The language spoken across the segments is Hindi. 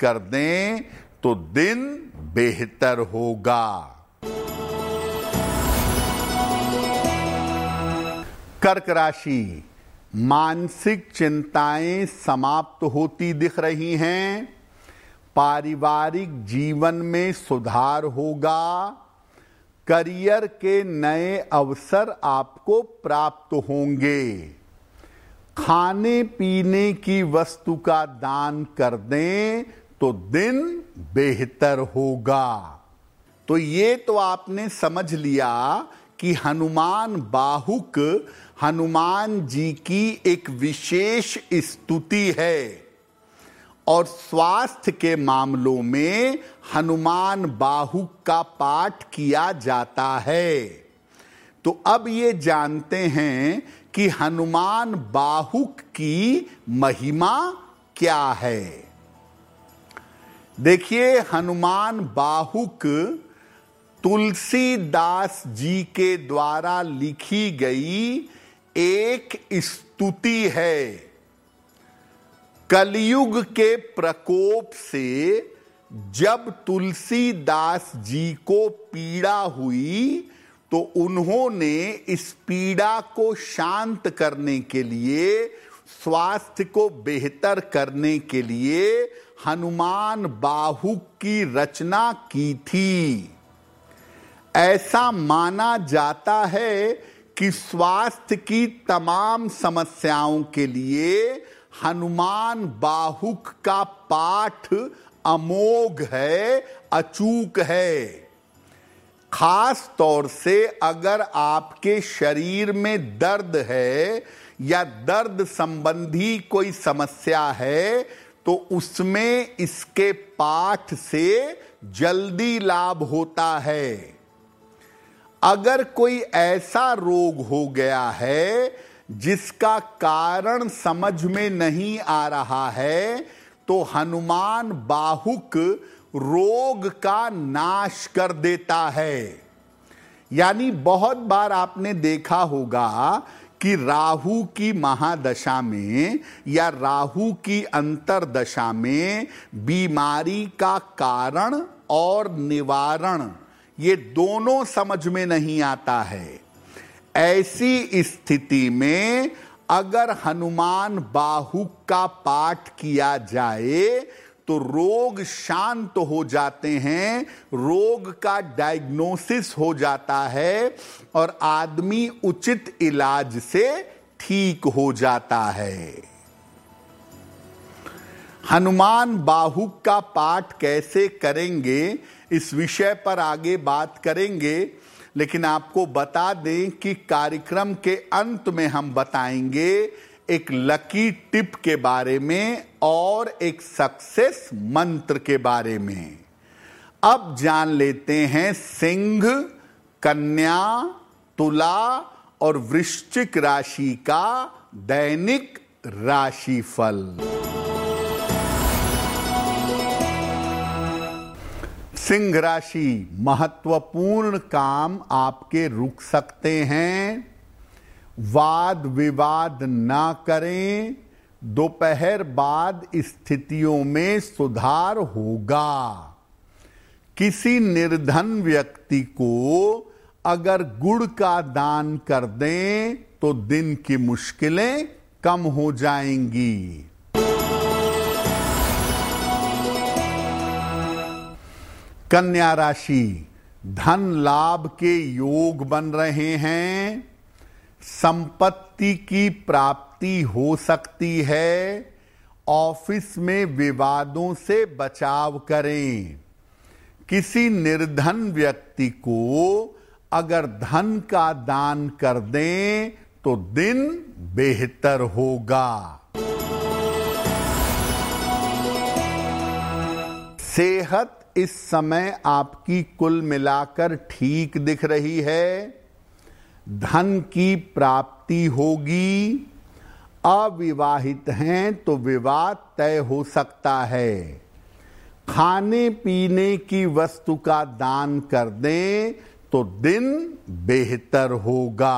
कर दें तो दिन बेहतर होगा। कर्क राशि, मानसिक चिंताएं समाप्त होती दिख रही हैं। पारिवारिक जीवन में सुधार होगा। करियर के नए अवसर आपको प्राप्त होंगे। खाने पीने की वस्तु का दान कर दें तो दिन बेहतर होगा। तो ये तो आपने समझ लिया कि हनुमान बाहुक हनुमान जी की एक विशेष स्तुति है और स्वास्थ्य के मामलों में हनुमान बाहुक का पाठ किया जाता है। तो अब ये जानते हैं कि हनुमान बाहुक की महिमा क्या है। देखिए, हनुमान बाहुक तुलसीदास जी के द्वारा लिखी गई एक स्तुति है। कलयुग के प्रकोप से जब तुलसीदास जी को पीड़ा हुई तो उन्होंने इस पीड़ा को शांत करने के लिए, स्वास्थ्य को बेहतर करने के लिए हनुमान बाहुक की रचना की थी। ऐसा माना जाता है कि स्वास्थ्य की तमाम समस्याओं के लिए हनुमान बाहुक का पाठ अमोघ है, अचूक है। खास तौर से अगर आपके शरीर में दर्द है या दर्द संबंधी कोई समस्या है तो उसमें इसके पाठ से जल्दी लाभ होता है। अगर कोई ऐसा रोग हो गया है जिसका कारण समझ में नहीं आ रहा है तो हनुमान बाहुक रोग का नाश कर देता है। यानी बहुत बार आपने देखा होगा कि राहु की महादशा में या राहु की अंतरदशा में बीमारी का कारण और निवारण ये दोनों समझ में नहीं आता है। ऐसी स्थिति में अगर हनुमान बाहुक का पाठ किया जाए तो रोग शांत हो जाते हैं, रोग का डायग्नोसिस हो जाता है और आदमी उचित इलाज से ठीक हो जाता है। हनुमान बाहुक का पाठ कैसे करेंगे इस विषय पर आगे बात करेंगे, लेकिन आपको बता दें कि कार्यक्रम के अंत में हम बताएंगे एक लकी टिप के बारे में और एक सक्सेस मंत्र के बारे में। अब जान लेते हैं सिंह, कन्या, तुला और वृश्चिक राशि का दैनिक राशिफल। सिंह राशि, महत्वपूर्ण काम आपके रुक सकते हैं। वाद विवाद ना करें। दोपहर बाद स्थितियों में सुधार होगा। किसी निर्धन व्यक्ति को अगर गुड़ का दान कर दें तो दिन की मुश्किलें कम हो जाएंगी। कन्या राशि, धन लाभ के योग बन रहे हैं। संपत्ति की प्राप्ति हो सकती है। ऑफिस में विवादों से बचाव करें। किसी निर्धन व्यक्ति को अगर धन का दान कर दें तो दिन बेहतर होगा। सेहत इस समय आपकी कुल मिलाकर ठीक दिख रही है। धन की प्राप्ति होगी। अविवाहित हैं तो विवाह तय हो सकता है। खाने पीने की वस्तु का दान कर दें तो दिन बेहतर होगा।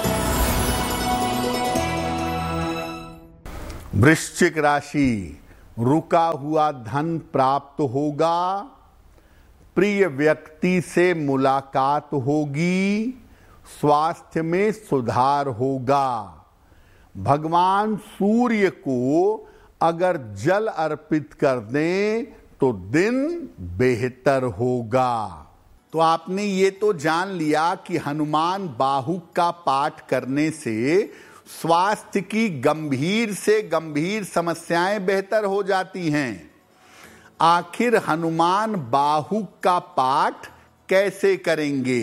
वृश्चिक राशि, रुका हुआ धन प्राप्त होगा, प्रिय व्यक्ति से मुलाकात होगी, स्वास्थ्य में सुधार होगा। भगवान सूर्य को अगर जल अर्पित कर दें तो दिन बेहतर होगा। तो आपने ये तो जान लिया कि हनुमान बाहुक का पाठ करने से स्वास्थ्य की गंभीर से गंभीर समस्याएं बेहतर हो जाती हैं। आखिर हनुमान बाहुक का पाठ कैसे करेंगे?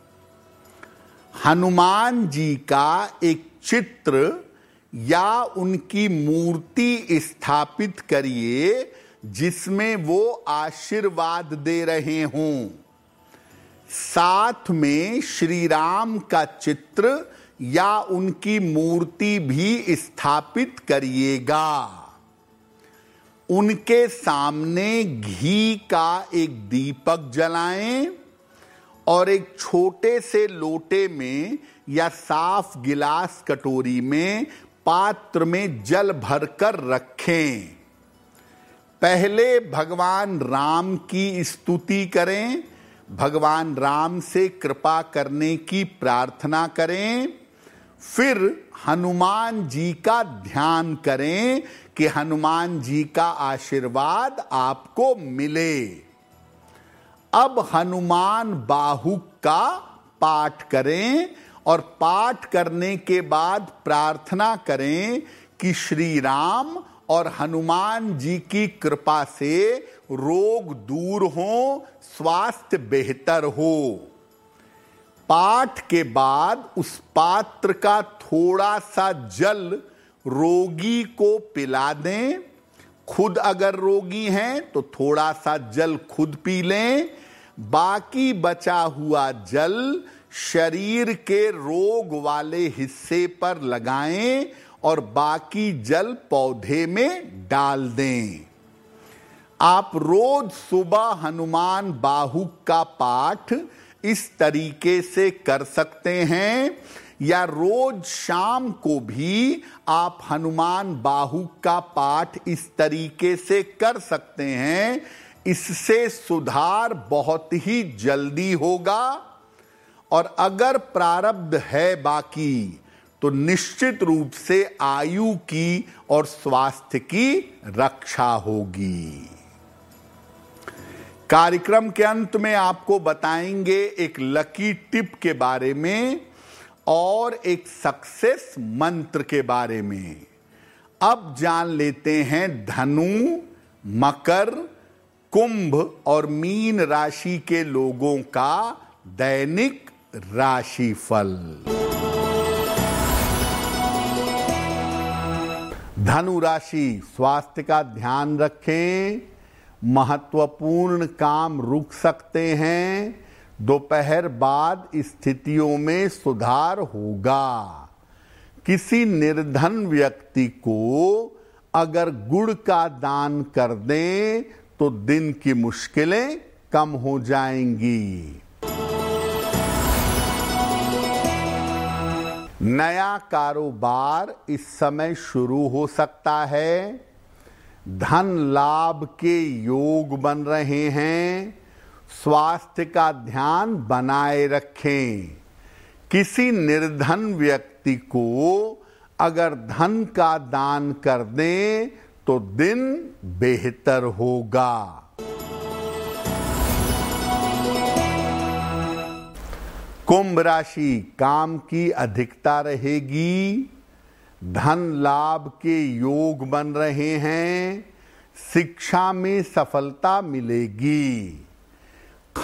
हनुमान जी का एक चित्र या उनकी मूर्ति स्थापित करिए जिसमें वो आशीर्वाद दे रहे हों। साथ में श्री राम का चित्र या उनकी मूर्ति भी स्थापित करिएगा। उनके सामने घी का एक दीपक जलाएं और एक छोटे से लोटे में या साफ गिलास कटोरी में पात्र में जल भरकर रखें। पहले भगवान राम की स्तुति करें, भगवान राम से कृपा करने की प्रार्थना करें, फिर हनुमान जी का ध्यान करें कि हनुमान जी का आशीर्वाद आपको मिले। अब हनुमान बाहुक का पाठ करें और पाठ करने के बाद प्रार्थना करें कि श्री राम और हनुमान जी की कृपा से रोग दूर हो, स्वास्थ्य बेहतर हो। पाठ के बाद उस पात्र का थोड़ा सा जल रोगी को पिला दें। खुद अगर रोगी हैं तो थोड़ा सा जल खुद पी लें। बाकी बचा हुआ जल शरीर के रोग वाले हिस्से पर लगाएं और बाकी जल पौधे में डाल दें। आप रोज सुबह हनुमान बाहुक का पाठ इस तरीके से कर सकते हैं या रोज शाम को भी आप हनुमान बाहुक का पाठ इस तरीके से कर सकते हैं। इससे सुधार बहुत ही जल्दी होगा और अगर प्रारब्ध है बाकी तो निश्चित रूप से आयु की और स्वास्थ्य की रक्षा होगी। कार्यक्रम के अंत में आपको बताएंगे एक लकी टिप के बारे में और एक सक्सेस मंत्र के बारे में। अब जान लेते हैं धनु, मकर, कुंभ और मीन राशि के लोगों का दैनिक राशिफल। धनु राशि, स्वास्थ्य का ध्यान रखें। महत्वपूर्ण काम रुक सकते हैं। दोपहर बाद स्थितियों में सुधार होगा। किसी निर्धन व्यक्ति को अगर गुड़ का दान कर दें तो दिन की मुश्किलें कम हो जाएंगी। नया कारोबार इस समय शुरू हो सकता है। धन लाभ के योग बन रहे हैं। स्वास्थ्य का ध्यान बनाए रखें। किसी निर्धन व्यक्ति को अगर धन का दान कर दें तो दिन बेहतर होगा। कुंभ राशि, काम की अधिकता रहेगी। धन लाभ के योग बन रहे हैं। शिक्षा में सफलता मिलेगी।